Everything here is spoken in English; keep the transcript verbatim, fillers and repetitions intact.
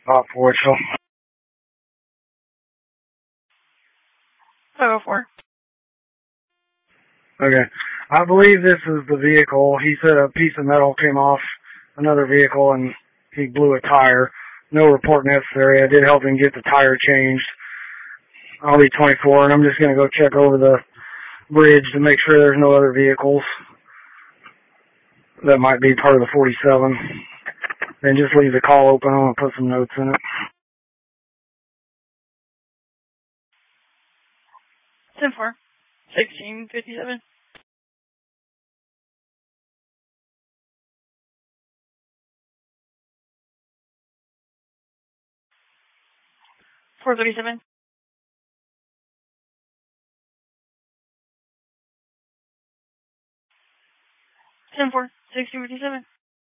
Pop Portugal. five oh four. Okay. I believe this is the vehicle. He said a piece of metal came off another vehicle and he blew a tire. No report necessary. I did help him get the tire changed. I'll be twenty-four, and I'm just going to go check over the bridge to make sure there's no other vehicles that might be part of the forty-seven. And just leave the call open. I'm going to put some notes in it. ten four. sixteen fifty-seven. four thirty-seven. ten four. sixteen fifty-seven.